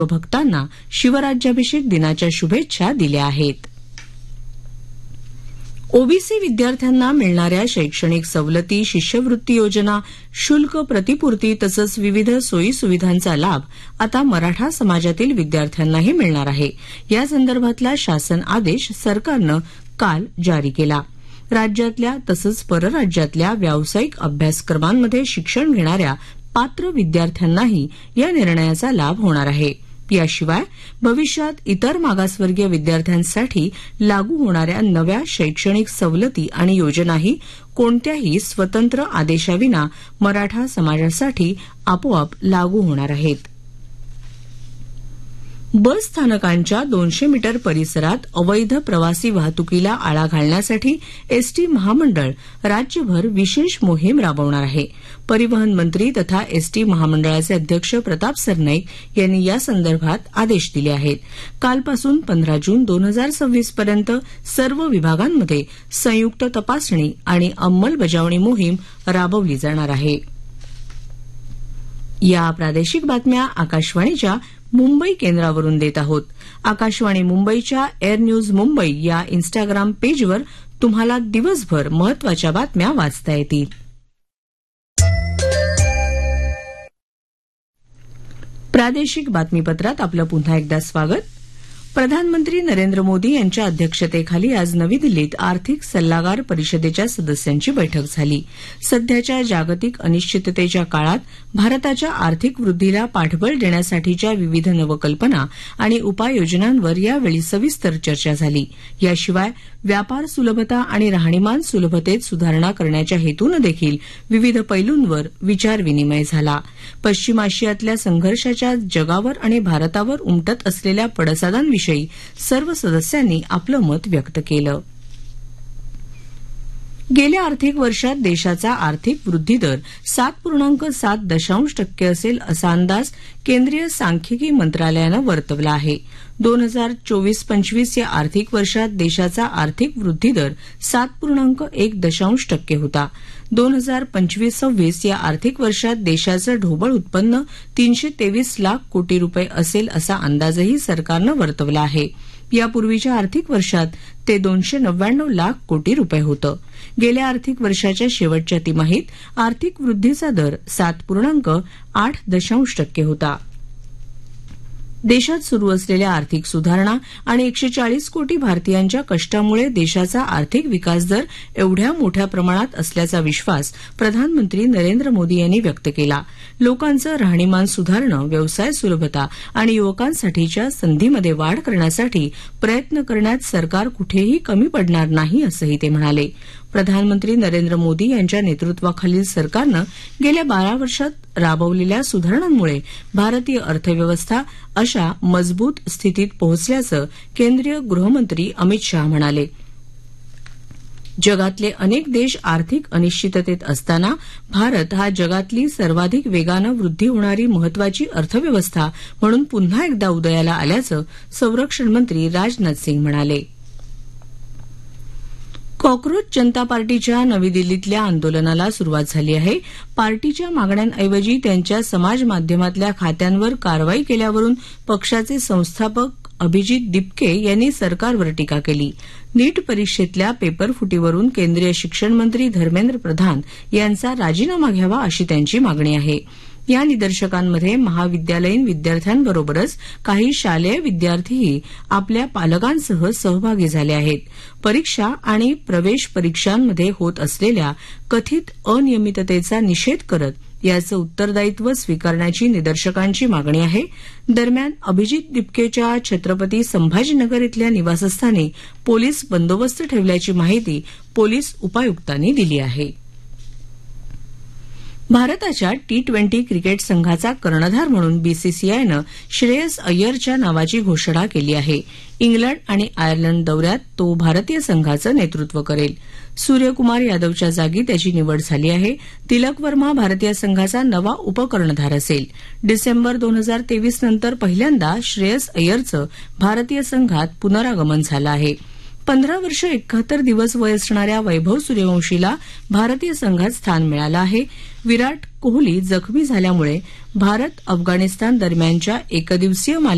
भक्तांना शिवराज्याभिषेक दिनाच्या शुभेच्छा दिल्या आहेत. ओबीसी विद्यार्थ्यांना मिळणाऱ्या शैक्षणिक सवलती, शिष्यवृत्ती योजना, शुल्क प्रतिपूर्ती तसंच विविध सोयी सुविधांचा लाभ आता मराठा समाजातील विद्यार्थ्यांनाही मिळणार आहे. यासंदर्भातला शासन आदेश सरकारनं काल जारी केला. राज्यातल्या तसंच परराज्यातल्या व्यावसायिक अभ्यासक्रमांमध्ये शिक्षण घेणाऱ्या पात्र विद्यार्थ्यांनाही या निर्णयाचा लाभ होणार आहे. याशिवाय भविष्यात इतर मागासवर्गीय विद्यार्थ्यांसाठी लागू होणाऱ्या नव्या शैक्षणिक सवलती आणि योजनाही कोणत्याही स्वतंत्र आदेशाविना मराठा समाजासाठी आपोआप लागू होणार आहेत. बस स्थानकांच्या 200 मीटर परिसरात अवैध प्रवासी वाहतुकीला आळा घालण्यासाठी एसटी महामंडळ राज्यभर विशेष मोहीम राबवणार आहे. परिवहन मंत्री तथा एसटी महामंडळाचे अध्यक्ष प्रताप सरनाईक यांनी यासंदर्भात आदेश दिले आहेत. कालपासून 15 जून 2026 पर्यंत सर्व विभागांमध्ये संयुक्त तपासणी आणि अंमलबजावणी मोहीम राबवली जाणार आहे. या प्रादेशिक बातम्या आकाशवाणीच्या मुंबई केंद्रावरून देत आहोत. आकाशवाणी मुंबईच्या एअर न्यूज मुंबई या इन्स्टाग्राम पेजवर तुम्हाला दिवसभर महत्वाच्या बातम्या वाचता येतील. प्रादेशिक बातमीपत्रात आपलं पुन्हा एकदा स्वागत. प्रधानमंत्री नरेंद्र मोदी यांच्या अध्यक्षतेखाली आज नवी दिल्लीत आर्थिक सल्लागार परिषदेच्या सदस्यांची बैठक झाली. सध्याच्या जागतिक अनिश्चिततेच्या काळात भारताच्या आर्थिक वृद्धीला पाठबळ देण्यासाठीच्या विविध नवकल्पना आणि उपाययोजनांवर यावेळी सविस्तर चर्चा झाली. याशिवाय व्यापार सुलभता आणि राहणीमान सुलभतेत सुधारणा करण्याच्या हेतूनं देखील विविध पैलूंवर विचारविनिमय झाला. पश्चिम आशियातल्या संघर्षाच्या जगावर आणि भारतावर उमटत असलेल्या पडसादांविषयी सर्व सदस्यांनी आपलं मत व्यक्त केलं. गेल्या आर्थिक वर्षात देशाचा आर्थिक वृद्धी दर 7.7% असेल असा अंदाज केंद्रीय सांख्यिकी मंत्रालयानं वर्तवला आहे. 2024-25 या आर्थिक वर्षात देशाचा आर्थिक वृद्धी दर 7.1% होता. 2025-26 या आर्थिक वर्षात देशाचं ढोबळ उत्पन्न 323 लाख कोटी रुपये असेल असा अंदाजही सरकारनं वर्तवला आहे. यापूर्वीच्या आर्थिक वर्षात ते 299 लाख कोटी रुपये होतं. गेल्या आर्थिक वर्षाच्या शेवटच्या तिमाहीत आर्थिक वृद्धीचा दर 7.8% होता. देशात सुरू असलेल्या आर्थिक सुधारणा आणि 140 कोटी भारतीयांच्या कष्टामुळे देशाचा आर्थिक विकास दर एवढ्या मोठ्या प्रमाणात असल्याचा विश्वास प्रधानमंत्री नरेंद्र मोदी यांनी व्यक्त केला. लोकांचं राहणीमान सुधारणं, व्यवसाय सुलभता आणि युवकांसाठीच्या संधीमध्ये वाढ करण्यासाठी प्रयत्न करण्यात सरकार कुठेही कमी पडणार नाही असंही ते म्हणाले. प्रधानमंत्री नरेंद्र मोदी यांच्या नेतृत्वाखालील सरकारनं गेल्या 12 वर्षात राबवलेल्या सुधारणांमुळे भारतीय अर्थव्यवस्था अशा मजबूत स्थितीत पोहोचल्याचं केंद्रीय गृहमंत्री अमित शाह म्हणाले. जगातले अनेक देश आर्थिक अनिश्चिततेत असताना भारत हा जगातली सर्वाधिक वेगानं वृद्धी होणारी महत्वाची अर्थव्यवस्था म्हणून पुन्हा एकदा उदयाला आल्याचं संरक्षण मंत्री राजनाथ सिंग म्हणाले. कॉक्रोच जनता पार्टीच्या नवी दिल्लीतल्या आंदोलनाला सुरुवात झाली आहे. पार्टीच्या मागण्यांऐवजी त्यांच्या समाज माध्यमातल्या खात्यांवर कारवाई केल्यावरून पक्षाचे संस्थापक अभिजित दिपके यांनी सरकारवर टीका केली. नीट परीक्षेतल्या पेपरफुटीवरून केंद्रीय शिक्षण मंत्री धर्मेंद्र प्रधान यांचा राजीनामा घ्यावा अशी त्यांची मागणी आहे. या निदर्शकांमध्ये महाविद्यालयीन विद्यार्थ्यांबरोबरच काही शालेय विद्यार्थीही आपल्या पालकांसह सहभागी झाले आहेत. परीक्षा आणि प्रवेश परीक्षांमध्ये होत असलेल्या कथित अनियमिततेचा निषेध करत याचं उत्तरदायित्व स्वीकारण्याची निदर्शकांची मागणी आहे. दरम्यान अभिजित दिपकेच्या छत्रपती संभाजीनगर इथल्या निवासस्थानी पोलीस बंदोबस्त ठेवल्याची माहिती पोलीस उपायुक्तांनी दिली आहे. भारताच्या T20 क्रिकेट संघाचा कर्णधार म्हणून बीसीसीआयनं श्रेयस अय्यरच्या नावाची घोषणा केली आहे. इंग्लंड आणि आयर्लंड दौऱ्यात तो भारतीय संघाचं नेतृत्व करेल. सूर्यकुमार यादवच्या जागी त्याची निवड झाली आहे. तिलक वर्मा भारतीय संघाचा नवा उपकर्णधार असेल. डिसेंबर 2023 नंतर पहिल्यांदा श्रेयस अय्यरचं भारतीय संघात पुनरागमन झालं आहे. 15 वर्ष 71 दिवस वय असणाऱ्या वैभव सूर्यवंशीला भारतीय संघात स्थान मिळालं आहे. विराट कोहली जखमी झाल्यामुळे भारत अफगाणिस्तान दरम्यानच्या एकदिवसीय